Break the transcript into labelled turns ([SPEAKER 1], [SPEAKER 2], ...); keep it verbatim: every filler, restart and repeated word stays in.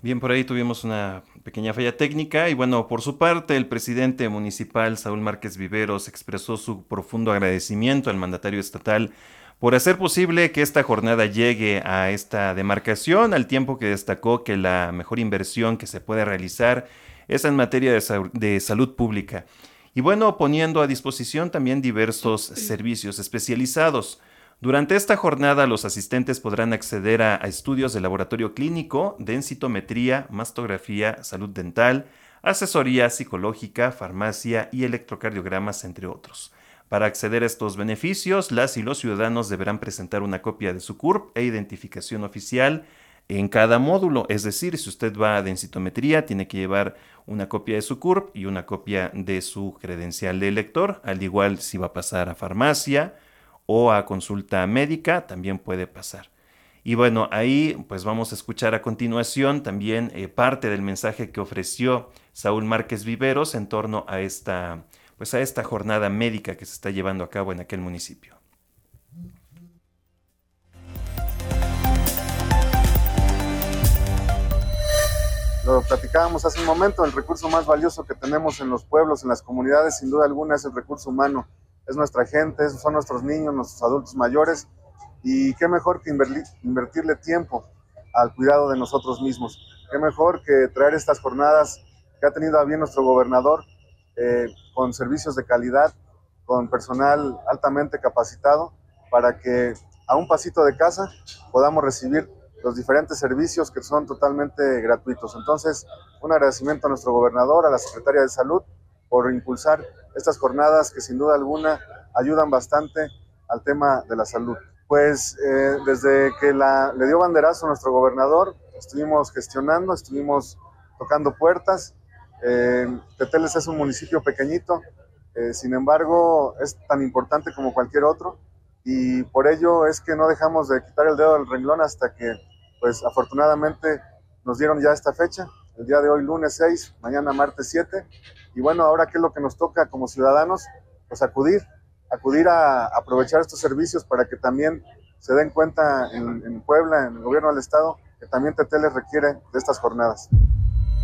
[SPEAKER 1] Bien, por ahí tuvimos una pequeña falla técnica y bueno, por su parte, el presidente municipal Saúl Márquez Viveros expresó su profundo agradecimiento al mandatario estatal por hacer posible que esta jornada llegue a esta demarcación, al tiempo que destacó que la mejor inversión que se puede realizar es en materia de, sa- de salud pública. Y bueno, poniendo a disposición también diversos servicios especializados. Durante esta jornada, los asistentes podrán acceder a, a estudios de laboratorio clínico, densitometría, mastografía, salud dental, asesoría psicológica, farmacia y electrocardiogramas, entre otros. Para acceder a estos beneficios, las y los ciudadanos deberán presentar una copia de su C U R P e identificación oficial en cada módulo. Es decir, si usted va a densitometría, tiene que llevar una copia de su C U R P y una copia de su credencial de elector. Al igual, si va a pasar a farmacia o a consulta médica, también puede pasar. Y bueno, ahí pues vamos a escuchar a continuación también eh, parte del mensaje que ofreció Saúl Márquez Viveros en torno a esta, pues a esta jornada médica que se está llevando a cabo en aquel municipio.
[SPEAKER 2] Lo platicábamos hace un momento, el recurso más valioso que tenemos en los pueblos, en las comunidades, sin duda alguna, es el recurso humano. Es nuestra gente, son nuestros niños, nuestros adultos mayores, y qué mejor que invertirle tiempo al cuidado de nosotros mismos. Qué mejor que traer estas jornadas que ha tenido a bien nuestro gobernador, eh, con servicios de calidad, con personal altamente capacitado, para que a un pasito de casa podamos recibir los diferentes servicios que son totalmente gratuitos. Entonces, un agradecimiento a nuestro gobernador, a la secretaria de Salud, por impulsar estas jornadas que sin duda alguna ayudan bastante al tema de la salud. Pues eh, desde que la, le dio banderazo a nuestro gobernador, estuvimos gestionando, estuvimos tocando puertas. Eh, Teteles es un municipio pequeñito, eh, sin embargo es tan importante como cualquier otro, y por ello es que no dejamos de quitar el dedo del renglón hasta que, pues afortunadamente, nos dieron ya esta fecha, el día de hoy lunes seis, mañana martes siete, y bueno, ahora qué es lo que nos toca como ciudadanos, pues acudir, acudir a aprovechar estos servicios para que también se den cuenta en, en Puebla, en el gobierno del estado, que también Teteles requiere de estas jornadas.